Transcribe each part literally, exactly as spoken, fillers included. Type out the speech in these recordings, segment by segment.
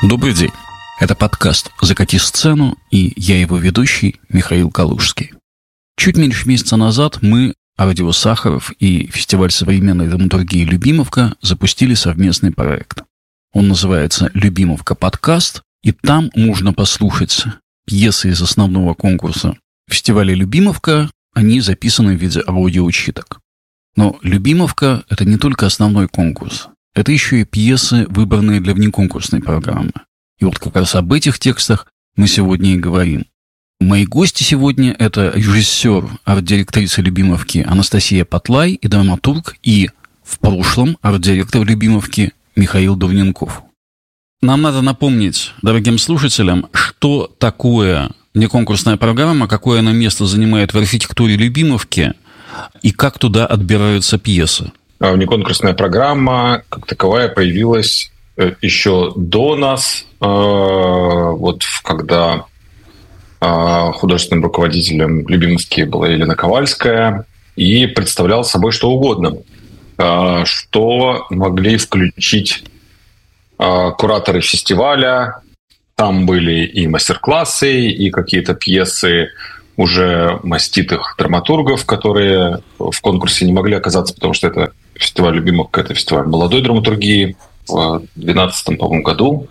Добрый день. Это подкаст «Закати сцену», и я его ведущий Михаил Калужский. Чуть меньше месяца назад мы, Радио Сахаров и фестиваль современной драматургии «Любимовка» запустили совместный проект. Он называется «Любимовка подкаст», и там можно послушать пьесы из основного конкурса фестиваля «Любимовка». Они записаны в виде аудиоучиток. Но «Любимовка» — это не только основной конкурс. Это еще и пьесы, выбранные для внеконкурсной программы. И вот как раз об этих текстах мы сегодня и говорим. Мои гости сегодня – это режиссер, арт-директриса «Любимовки» Анастасия Потлай и драматург, и в прошлом арт-директор «Любимовки» Михаил Дурненков. Нам надо напомнить дорогим слушателям, что такое внеконкурсная программа, какое она место занимает в архитектуре «Любимовки» и как туда отбираются пьесы. Внеконкурсная программа, как таковая, появилась еще до нас, вот когда художественным руководителем «Любимовки» была Елена Ковальская, и представлял собой что угодно, что могли включить кураторы фестиваля. Там были и мастер-классы, и какие-то пьесы уже маститых драматургов, которые в конкурсе не могли оказаться, потому что это фестиваль «Любимовка», это фестиваль молодой драматургии в две тысячи двенадцатом, по-моему, году.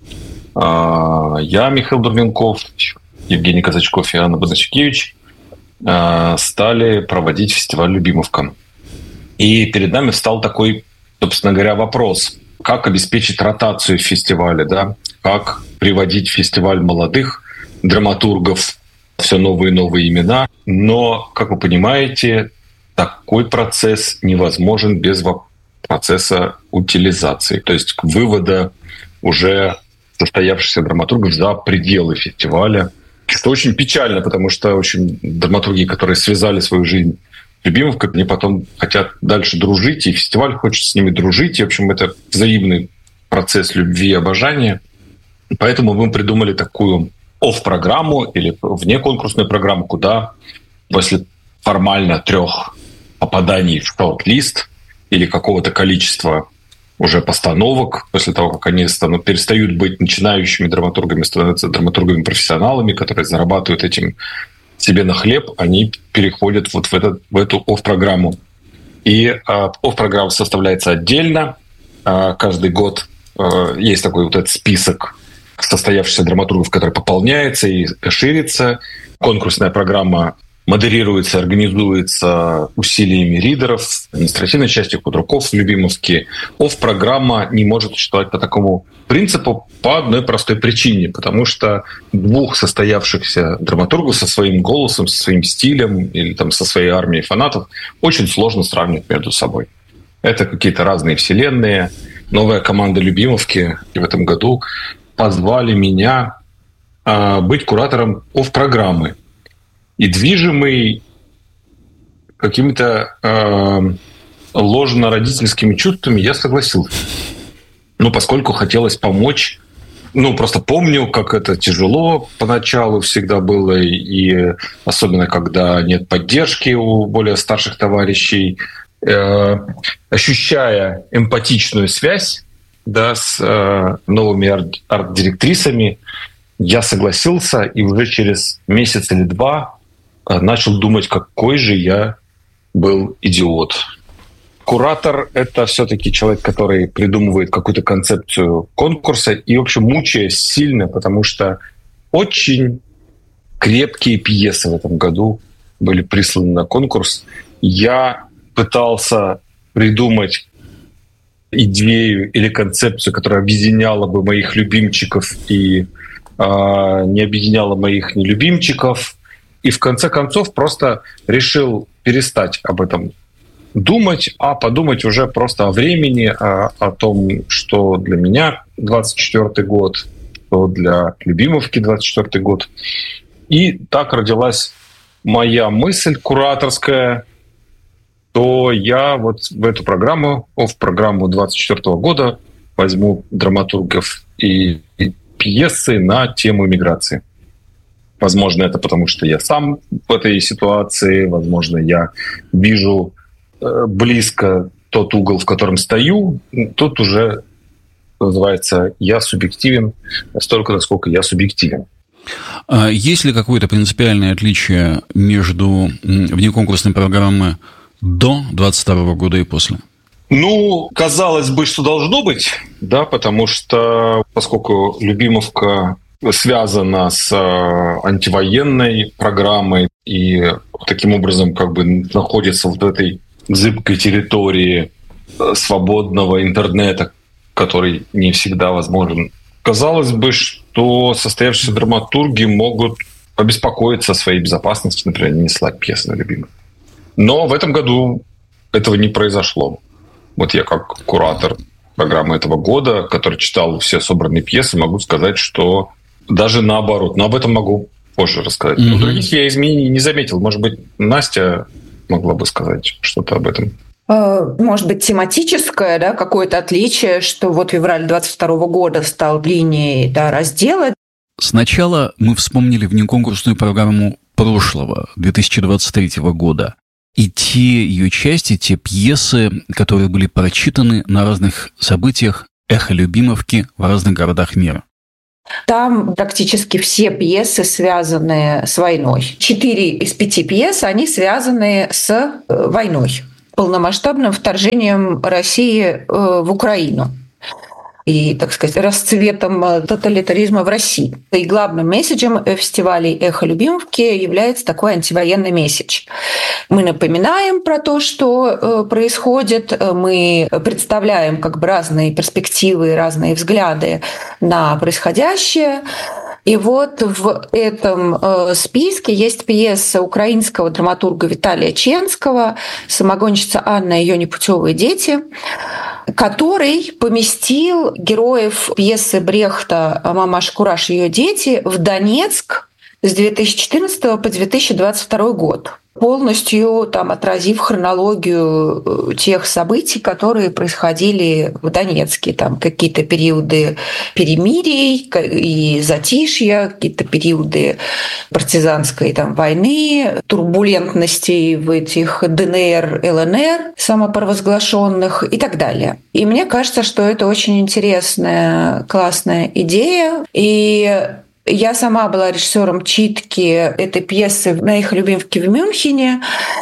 Я, Михаил Дурненков, Евгений Казачков и Анна Бонасюкевич стали проводить фестиваль «Любимовка». И перед нами встал такой, собственно говоря, вопрос. Как обеспечить ротацию в фестивале, да? Как приводить в фестиваль молодых драматургов, все новые и новые имена. Но, как вы понимаете, такой процесс невозможен без процесса утилизации, то есть вывода уже состоявшихся драматургов за пределы фестиваля. Что очень печально, потому что очень драматурги, которые связали свою жизнь с «Любимовкой», они потом хотят дальше дружить, и фестиваль хочет с ними дружить. И, в общем, это взаимный процесс любви и обожания. Поэтому мы придумали такую офф-программу или внеконкурсную программу, куда после формально трех попаданий в шорт-лист или какого-то количества уже постановок, после того, как они станут, перестают быть начинающими драматургами, становятся драматургами-профессионалами, которые зарабатывают этим себе на хлеб, они переходят вот в, этот, в эту офф-программу. И э, офф-программа составляется отдельно. Э, каждый год э, есть такой вот этот список состоявшихся драматургов, который пополняется и ширится. Конкурсная программа модерируется, организуется усилиями ридеров, административной части худруков в «Любимовке». Офф-программа не может существовать по такому принципу по одной простой причине, потому что двух состоявшихся драматургов со своим голосом, со своим стилем или там, со своей армией фанатов очень сложно сравнивать между собой. Это какие-то разные вселенные. Новая команда «Любимовки» в этом году позвали меня э, быть куратором офф-программы. И движимый какими-то э, ложно-родительскими чувствами я согласился. Ну, поскольку хотелось помочь. Ну, просто помню, как это тяжело поначалу всегда было, и особенно, когда нет поддержки у более старших товарищей. Э, ощущая эмпатичную связь, да, с э, новыми арт- арт-директрисами, я согласился, и уже через месяц или два начал думать, какой же я был идиот. Куратор — это все-таки человек, который придумывает какую-то концепцию конкурса и, в общем, мучаясь сильно, потому что очень крепкие пьесы в этом году были присланы на конкурс. Я пытался придумать идею или концепцию, которая объединяла бы моих любимчиков и э, не объединяла моих нелюбимчиков. И в конце концов просто решил перестать об этом думать, а подумать уже просто о времени, о, о том, что для меня двадцать четвёртый год, что для «Любимовки» двадцать четвёртый год. И так родилась моя мысль кураторская, то я вот в эту программу, в программу двадцать четвёртого года возьму драматургов и, и пьесы на тему миграции. Возможно, это потому, что я сам в этой ситуации, возможно, я вижу близко тот угол, в котором стою. Тут уже называется «Я субъективен настолько, насколько я субъективен». А есть ли какое-то принципиальное отличие между внеконкурсной программой до двадцать второго года и после? Ну, казалось бы, что должно быть, да, потому что поскольку Любимовка связана с антивоенной программой и таким образом как бы находится вот в этой зыбкой территории свободного интернета, который не всегда возможен. Казалось бы, что состоявшиеся драматурги могут обеспокоиться своей безопасностью, например, не слать пьесы на Любимовку. Но в этом году этого не произошло. Вот я как куратор программы этого года, который читал все собранные пьесы, могу сказать, что даже наоборот. Но об этом могу позже рассказать. Mm-hmm. Но других я изменений не заметил. Может быть, Настя могла бы сказать что-то об этом. Может быть, тематическое, да, какое-то отличие, что вот февраль двадцать второго года стал линией, да, раздела. Сначала мы вспомнили внеконкурсную программу прошлого, две тысячи двадцать третьего года. И те ее части, те пьесы, которые были прочитаны на разных событиях «Эхо Любимовки» в разных городах мира. Там практически все пьесы связаны с войной. Четыре из пяти пьес, они связаны с войной, полномасштабным вторжением России в Украину и, так сказать, расцветом тоталитаризма в России. И главным месседжем фестиваля «Эхо Любимовки» является такой антивоенный месседж. Мы напоминаем про то, что происходит, мы представляем как бы разные перспективы, разные взгляды на происходящее. И вот в этом списке есть пьеса украинского драматурга Виталия Ченского «Самогонщица Анна и ее непутевые дети», который поместил героев пьесы Брехта «Мамаш Кураж и ее дети» в Донецк с две тысячи четырнадцатого по две тысячи двадцать второй год, полностью там отразив хронологию тех событий, которые происходили в Донецке. Там какие-то периоды перемирий и затишья, какие-то периоды партизанской там, войны, турбулентностей в этих ДНР, ЛНР самопровозглашенных и так далее. И мне кажется, что это очень интересная, классная идея. И я сама была режиссером читки этой пьесы на «Эхо Любимовки» в Мюнхене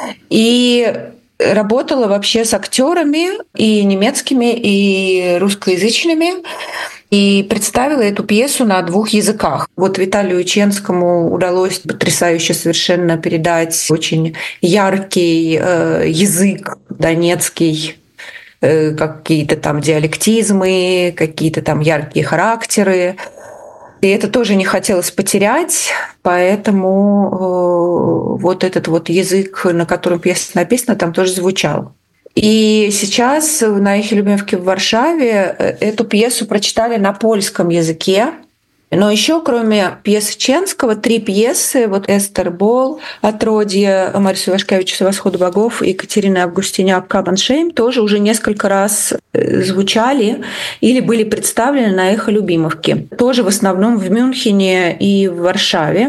и работала вообще с актерами и немецкими, и русскоязычными, и представила эту пьесу на двух языках. Вот Виталию Ченскому удалось потрясающе совершенно передать очень яркий э, язык донецкий, э, какие-то там диалектизмы, какие-то там яркие характеры. И это тоже не хотелось потерять, поэтому э, вот этот вот язык, на котором пьеса написана, там тоже звучал. И сейчас на «Эхе Любимовки» в Варшаве эту пьесу прочитали на польском языке. Но еще, кроме пьесы Ченского, три пьесы, вот «Эстер Бол», «Отродье» Марису Ивашкевича «Восход богов» и Екатерины Августиняк «Come and Shame» тоже уже несколько раз звучали или были представлены на «Эхо Любимовки». Тоже в основном в Мюнхене и в Варшаве.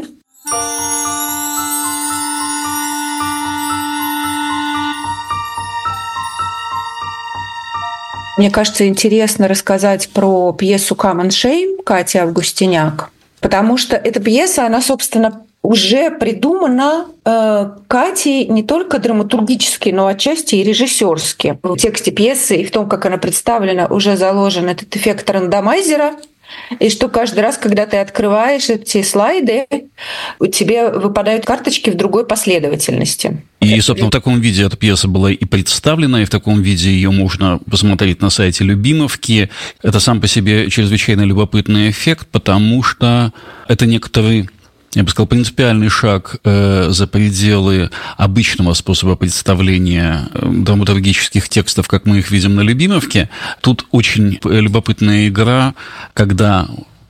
Мне кажется, интересно рассказать про пьесу «Come and Shame» Кати Августиняк, потому что эта пьеса, она, собственно, уже придумана э, Катей не только драматургически, но отчасти и режиссерски. В тексте пьесы и в том, как она представлена, уже заложен этот эффект рандомайзера, и что каждый раз, когда ты открываешь эти слайды, у тебя выпадают карточки в другой последовательности. И, собственно, в таком виде эта пьеса была и представлена, и в таком виде ее можно посмотреть на сайте Любимовки. Это сам по себе чрезвычайно любопытный эффект, потому что это некоторый, я бы сказал, принципиальный шаг э, за пределы обычного способа представления драматургических текстов, как мы их видим на Любимовке. Тут очень любопытная игра, когда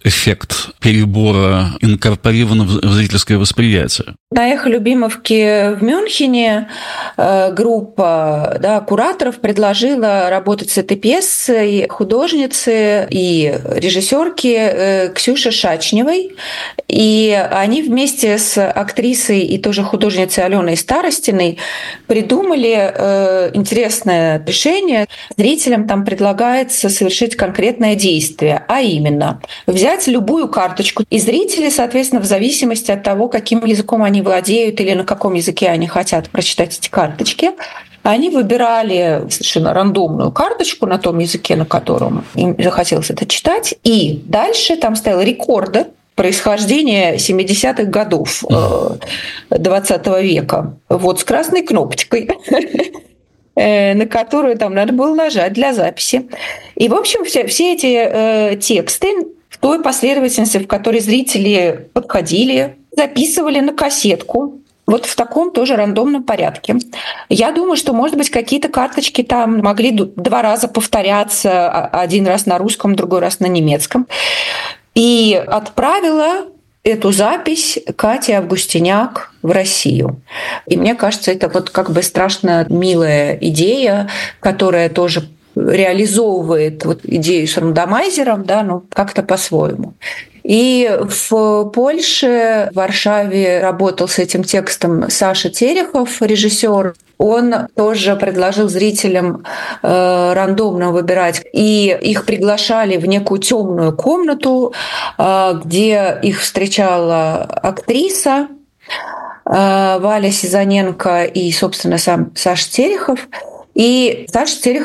эффект перебора инкорпорирован в зрительское восприятие? На «Эхо Любимовки» в Мюнхене группа да, кураторов предложила работать с этой пьесой художницы и режиссерки Ксюши Шачневой. И они вместе с актрисой и тоже художницей Аленой Старостиной придумали интересное решение. Зрителям там предлагается совершить конкретное действие, а именно взять любую карточку. И зрители, соответственно, в зависимости от того, каким языком они владеют или на каком языке они хотят прочитать эти карточки, они выбирали совершенно рандомную карточку на том языке, на котором им захотелось это читать, и дальше там стоял рекорды происхождения семидесятых годов двадцатого века, вот с красной кнопочкой, на которую там надо было нажать для записи. И, в общем, все, все эти э, тексты в той последовательности, в которой зрители подходили, записывали на кассетку, вот в таком тоже рандомном порядке. Я думаю, что, может быть, какие-то карточки там могли два раза повторяться, один раз на русском, другой раз на немецком. И отправила эту запись Катя Августиняк в Россию. И мне кажется, это вот как бы страшно милая идея, которая тоже реализовывает вот идею с рандомайзером, да, ну, как-то по-своему. И в Польше, в Варшаве работал с этим текстом Саша Терехов, режиссер. Он тоже предложил зрителям э, рандомно выбирать. И их приглашали в некую темную комнату, э, где их встречала актриса э, Валя Сизаненко и, собственно, сам Саша Терехов. И Саша Терехов